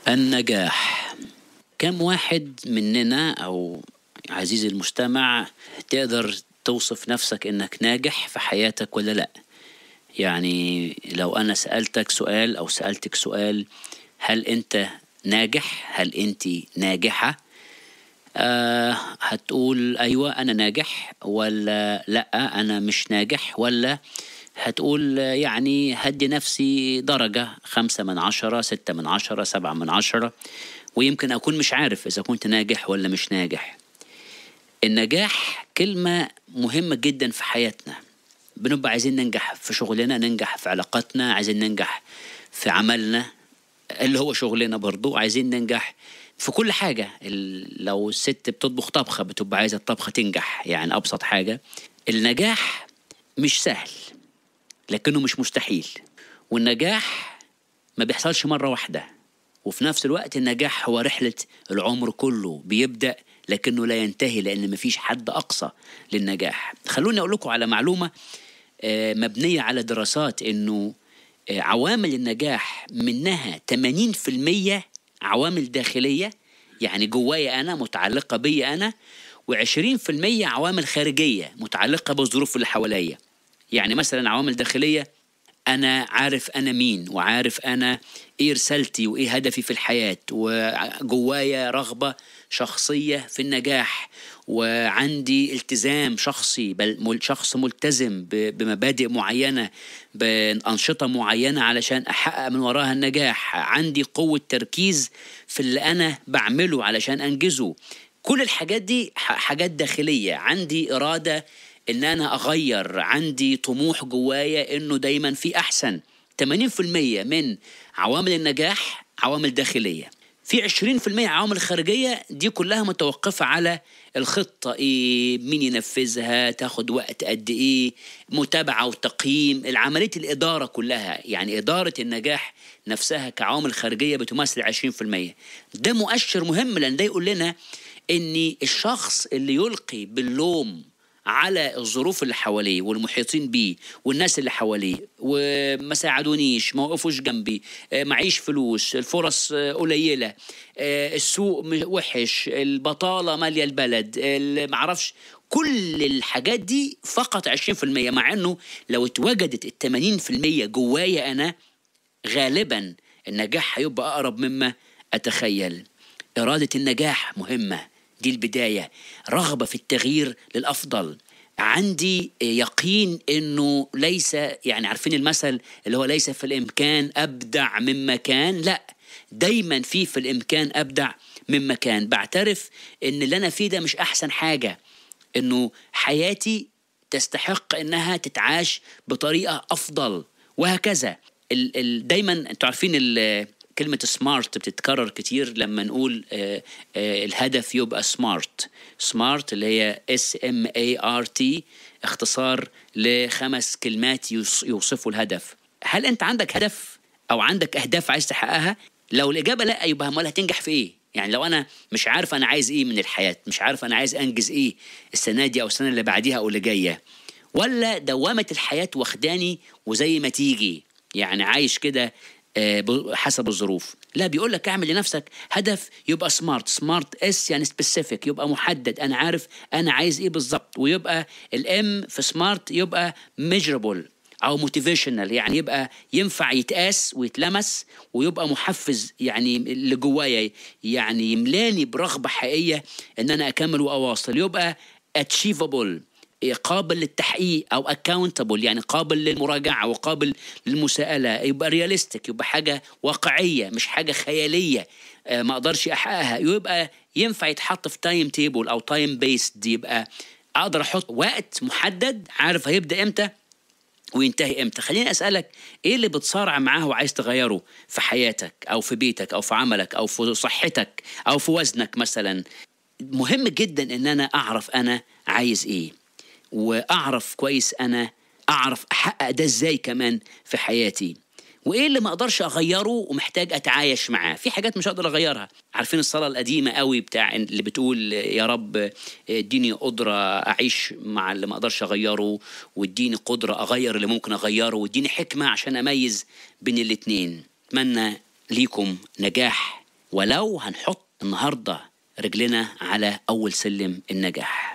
النجاح. كم واحد مننا أو عزيزي المستمع تقدر توصف نفسك إنك ناجح في حياتك ولا لأ؟ يعني لو أنا سألتك سؤال أو سألتك سؤال، هل أنت ناجح؟ هل أنت ناجحة؟ هتقول أيوة أنا ناجح، ولا لأ أنا مش ناجح، ولا هتقول يعني هدي نفسي درجة 5/10 6/10 7/10، ويمكن أكون مش عارف إذا كنت ناجح ولا مش ناجح. النجاح كلمة مهمة جدا في حياتنا. بنبقى عايزين ننجح في شغلنا، ننجح في علاقاتنا، عايزين ننجح في عملنا اللي هو شغلنا، برضو عايزين ننجح في كل حاجة. لو الست بتطبخ طبخة بتبقى عايزة الطبخة تنجح، يعني أبسط حاجة. النجاح مش سهل لكنه مش مستحيل، والنجاح ما بيحصلش مرة واحدة، وفي نفس الوقت النجاح هو رحلة العمر كله، بيبدأ لكنه لا ينتهي، لأن مفيش حد أقصى للنجاح. خلوني أقول لكم على معلومة مبنية على دراسات، إنه عوامل النجاح منها 80% عوامل داخلية، يعني جوايا أنا متعلقة بي أنا، و20% عوامل خارجية متعلقة بالظروف اللي حواليا. يعني مثلا عوامل داخلية، أنا عارف أنا مين، وعارف أنا إيه رسالتي وإيه هدفي في الحياة، وجوايا رغبة شخصية في النجاح، وعندي التزام شخصي، بل شخص ملتزم بمبادئ معينة، بأنشطة معينة علشان أحقق من وراها النجاح. عندي قوة تركيز في اللي أنا بعمله علشان أنجزه. كل الحاجات دي حاجات داخلية. عندي إرادة إن أنا أغير، عندي طموح جوايا إنه دايما في أحسن. 80% من عوامل النجاح عوامل داخلية. في 20% عوامل خارجية، دي كلها متوقفة على الخطة إيه، مين ينفذها، تاخد وقت قد إيه، متابعة وتقييم، العملية الإدارة كلها. يعني إدارة النجاح نفسها كعوامل خارجية بتمثل 20%. ده مؤشر مهم، لأن ده يقول لنا إن الشخص اللي يلقي باللوم على الظروف اللي حواليه والمحيطين بيه والناس اللي حواليه، وما ساعدونيش، ما وقفوش جنبي، معيش فلوس، الفرص قليلة، السوق وحش، البطالة مالية البلد، معرفش، كل الحاجات دي فقط 20%. مع انه لو اتوجدت 80% جوايا انا، غالبا النجاح هيبقى اقرب مما اتخيل. إرادة النجاح مهمة، دي البداية. رغبة في التغيير للأفضل. عندي يقين إنه ليس، يعني عارفين المثل اللي هو ليس في الإمكان أبدع مما كان، لا، دايما في الإمكان أبدع مما كان. بعترف إن اللي أنا فيه ده مش أحسن حاجة، إنه حياتي تستحق إنها تتعاش بطريقة أفضل، وهكذا. دايما أنتوا عارفين كلمة سمارت بتتكرر كتير لما نقول الهدف يبقى سمارت اللي هي SMART، اختصار ل5 كلمات يوصفوا الهدف. هل أنت عندك هدف أو عندك أهداف عايز تحققها؟ لو الإجابة لا، يبقى امال هتنجح في إيه؟ يعني لو أنا مش عارف أنا عايز إيه من الحياة، مش عارف أنا عايز أنجز إيه السنة دي أو السنة اللي بعديها أو اللي جاية، ولا دوامة الحياة واخداني وزي ما تيجي، يعني عايش كده حسب الظروف. لا، بيقول لك اعمل لنفسك هدف يبقى سمارت اس، يعني سبيسيفيك، يبقى محدد، انا عارف انا عايز ايه بالظبط. ويبقى الام في سمارت يبقى ميجربل او موتيفيشنال، يعني يبقى ينفع يتقاس ويتلمس، ويبقى محفز يعني اللي جوايا، يعني يملاني برغبة حقيقية ان انا اكمل واواصل. يبقى achievable، قابل للتحقيق، أو accountable يعني قابل للمراجعة وقابل للمساءلة. يبقى realistic، يبقى حاجة واقعية مش حاجة خيالية ما أقدرش أحققها. يبقى ينفع يتحط في تايم تيبل أو تايم بيست، يبقى أقدر أحط وقت محدد، عارف هيبدأ إمتى وينتهي إمتى. خليني أسألك، إيه اللي بتصارع معاه وعايز تغيره في حياتك أو في بيتك أو في عملك أو في صحتك أو في وزنك مثلا؟ مهم جدا إن أنا أعرف أنا عايز إيه، وأعرف كويس أنا أعرف أحقق ده إزاي كمان في حياتي، وإيه اللي ما أقدرش أغيره ومحتاج أتعايش معاه. في حاجات مش أقدر أغيرها. عارفين الصلاة القديمة قوي بتاع اللي بتقول يا رب اديني قدرة أعيش مع اللي ما أقدرش أغيره، واديني قدرة أغير اللي ممكن أغيره، واديني حكمة عشان أميز بين الاتنين. أتمنى ليكم نجاح ولو هنحط النهاردة رجلنا على أول سلم النجاح.